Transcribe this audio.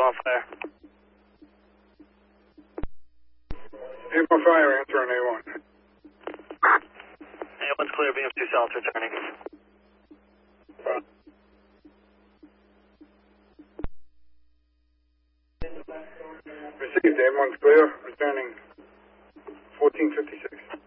on fire. A1 fire, answer on A1. A1's clear, BM2 South returning. Received, A1's clear, returning 1456.